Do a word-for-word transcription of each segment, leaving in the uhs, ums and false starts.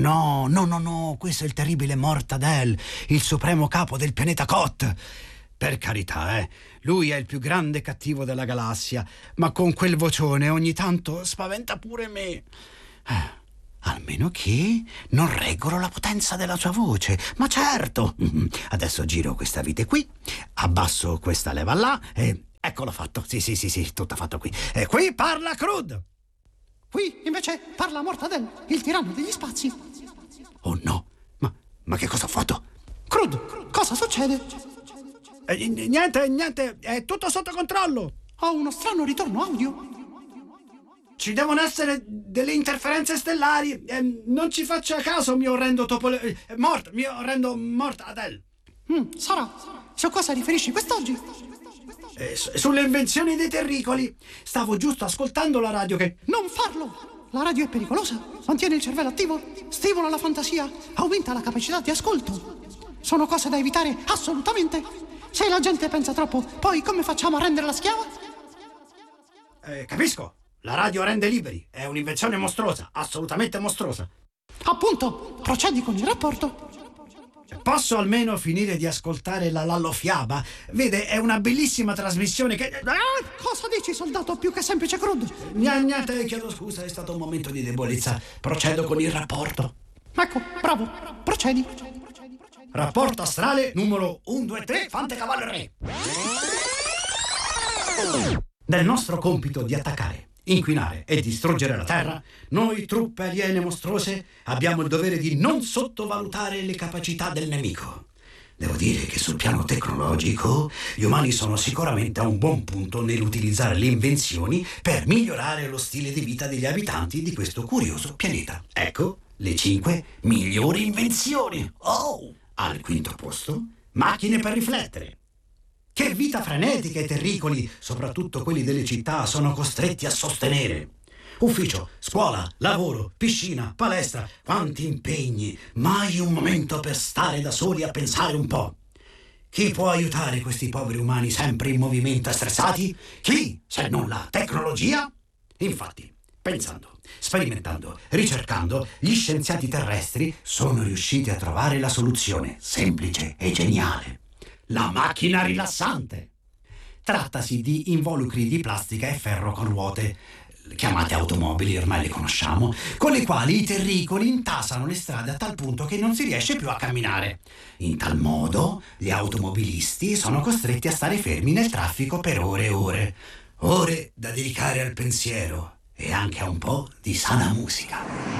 no, no, no, no, questo è il terribile Mortadell, il supremo capo del pianeta Kot. Per carità, eh, lui è il più grande cattivo della galassia, ma con quel vocione ogni tanto spaventa pure me. Eh, almeno che non reggono la potenza della sua voce. Ma certo, adesso giro questa vite qui, abbasso questa leva là e eccolo fatto. Sì, sì, sì, sì, tutto fatto qui. E qui parla Crude. Qui invece parla Mortadell, il tiranno degli spazi. Oh no, ma, ma che cosa ho fatto? Crude, cosa succede? Eh, niente, niente, è tutto sotto controllo. Ho uno strano ritorno audio. Ci devono essere delle interferenze stellari. Eh, non ci faccia caso, mio orrendo topo... Eh, mort, mio orrendo Mortadell. Mm, sarà. Su cosa riferisci quest'oggi? Eh, su- sulle invenzioni dei terricoli. Stavo giusto ascoltando la radio che... Non farlo! La radio è pericolosa. Mantiene il cervello attivo, stimola la fantasia, aumenta la capacità di ascolto. Sono cose da evitare assolutamente. Se la gente pensa troppo, poi come facciamo a renderla schiava? Eh, capisco. La radio rende liberi. È un'invenzione mostruosa, assolutamente mostruosa. Appunto, procedi con il rapporto. Posso almeno finire di ascoltare la Lallofiaba? Vede, è una bellissima trasmissione che... Ah, cosa dici, soldato più che semplice Crude? Niente, chiedo scusa, è stato un momento di debolezza. Procedo con il rapporto. Ecco, bravo, procedi. Rapporto astrale numero uno, due, tre, Fante Cavallo Re. Nel nostro compito di attaccare, inquinare e distruggere la Terra, noi, truppe aliene mostruose, abbiamo il dovere di non sottovalutare le capacità del nemico. Devo dire che sul piano tecnologico gli umani sono sicuramente a un buon punto nell'utilizzare le invenzioni per migliorare lo stile di vita degli abitanti di questo curioso pianeta. Ecco le cinque migliori invenzioni. Oh! Al quinto posto, macchine per riflettere. Che vita frenetica i terricoli, soprattutto quelli delle città, sono costretti a sostenere. Ufficio, scuola, lavoro, piscina, palestra, quanti impegni, mai un momento per stare da soli a pensare un po'. Chi può aiutare questi poveri umani sempre in movimento e stressati? Chi, se non la tecnologia? Infatti, pensando, sperimentando, ricercando, gli scienziati terrestri sono riusciti a trovare la soluzione semplice e geniale. La macchina rilassante. Trattasi di involucri di plastica e ferro con ruote, chiamate automobili, ormai le conosciamo, con le quali i terricoli intasano le strade a tal punto che non si riesce più a camminare. In tal modo, gli automobilisti sono costretti a stare fermi nel traffico per ore e ore. Ore da dedicare al pensiero e anche a un po' di sana musica.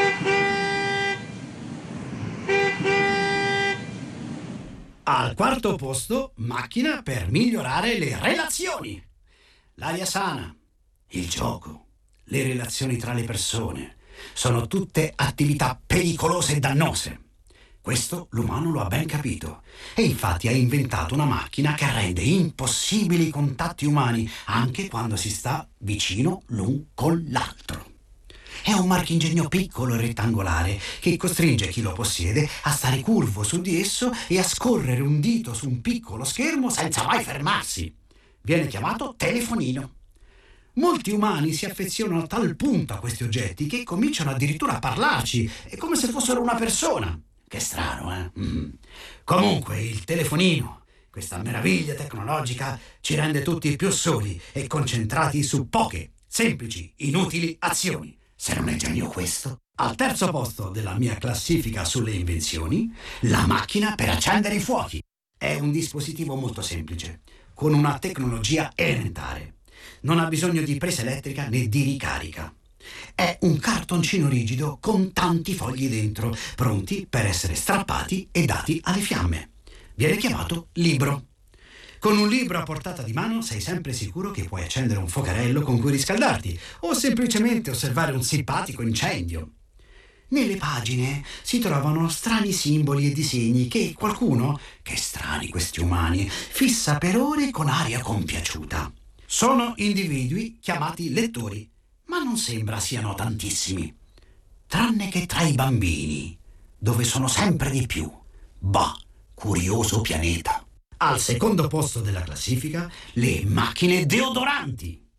Al quarto posto, macchina per migliorare le relazioni. L'aria sana, il gioco, le relazioni tra le persone sono tutte attività pericolose e dannose. Questo l'umano lo ha ben capito e infatti ha inventato una macchina che rende impossibili i contatti umani anche quando si sta vicino l'un con l'altro. È un marchingegno piccolo e rettangolare che costringe chi lo possiede a stare curvo su di esso e a scorrere un dito su un piccolo schermo senza mai fermarsi. Viene chiamato telefonino. Molti umani si affezionano a tal punto a questi oggetti che cominciano addirittura a parlarci, è come se fossero una persona. Che strano, eh? Mm. Comunque, il telefonino, questa meraviglia tecnologica, ci rende tutti più soli e concentrati su poche, semplici, inutili azioni. Se non è genio questo? Al terzo posto della mia classifica sulle invenzioni, la macchina per accendere i fuochi. È un dispositivo molto semplice, con una tecnologia elementare. Non ha bisogno di presa elettrica né di ricarica. È un cartoncino rigido con tanti fogli dentro, pronti per essere strappati e dati alle fiamme. Viene chiamato libro. Con un libro a portata di mano sei sempre sicuro che puoi accendere un focarello con cui riscaldarti o semplicemente osservare un simpatico incendio. Nelle pagine si trovano strani simboli e disegni che qualcuno, che strani questi umani, fissa per ore con aria compiaciuta. Sono individui chiamati lettori, ma non sembra siano tantissimi. Tranne che tra i bambini, dove sono sempre di più. Bah, curioso pianeta. Al secondo posto della classifica, le macchine deodoranti.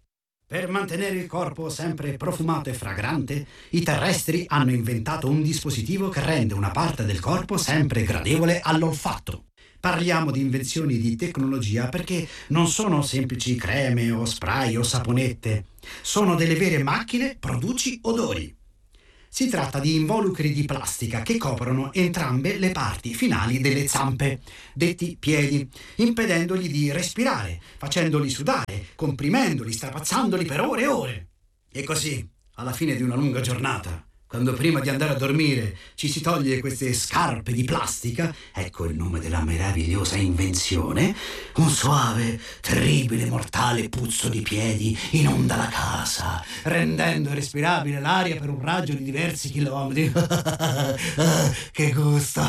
Per mantenere il corpo sempre profumato e fragrante, i terrestri hanno inventato un dispositivo che rende una parte del corpo sempre gradevole all'olfatto. Parliamo di invenzioni di tecnologia perché non sono semplici creme o spray o saponette, sono delle vere macchine produci odori. Si tratta di involucri di plastica che coprono entrambe le parti finali delle zampe, detti piedi, impedendogli di respirare, facendoli sudare, comprimendoli, strapazzandoli per ore e ore. E così, alla fine di una lunga giornata, quando prima di andare a dormire ci si toglie queste scarpe di plastica, ecco il nome della meravigliosa invenzione, un suave, terribile, mortale puzzo di piedi inonda la casa, rendendo respirabile l'aria per un raggio di diversi chilometri. Che gusto!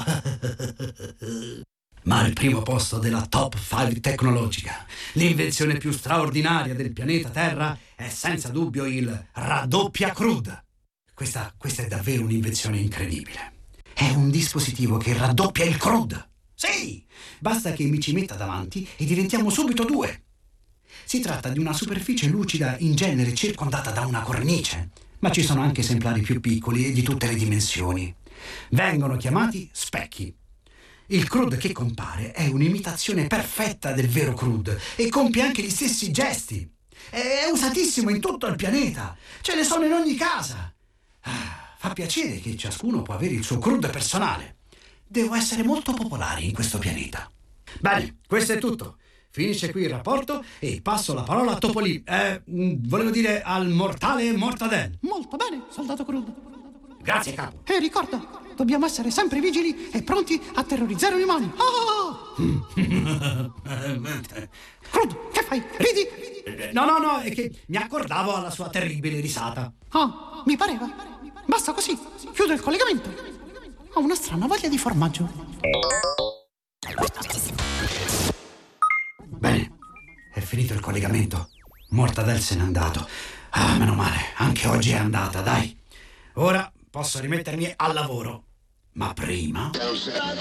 Ma al primo posto della top cinque tecnologica, l'invenzione più straordinaria del pianeta Terra è senza dubbio il raddoppia crude. Questa, questa è davvero un'invenzione incredibile. È un dispositivo che raddoppia il crude. Sì! Basta che mi ci metta davanti e diventiamo subito due. Si tratta di una superficie lucida in genere circondata da una cornice, ma ci sono anche esemplari più piccoli e di tutte le dimensioni. Vengono chiamati specchi. Il crude che compare è un'imitazione perfetta del vero crude e compie anche gli stessi gesti. È usatissimo in tutto il pianeta. Ce ne sono in ogni casa. Ah, fa piacere che ciascuno può avere il suo crude personale. Devo essere molto popolare in questo pianeta. Bene, questo è tutto. Finisce qui il rapporto e passo la parola a Topolino. Eh, volevo dire al mortale Mortadel. Molto bene, soldato Crude. Grazie, capo. E ricorda, dobbiamo essere sempre vigili e pronti a terrorizzare gli umani. Oh! Crude, che fai? Ridi? No, no, no, è che mi accordavo alla sua terribile risata. Ah, mi pareva. Basta così, chiudo il collegamento. Ho una strana voglia di formaggio. Bene, è finito il collegamento. Mortadel se n'è andato. Ah, meno male, anche oggi è andata, dai. Ora posso rimettermi al lavoro. Ma prima...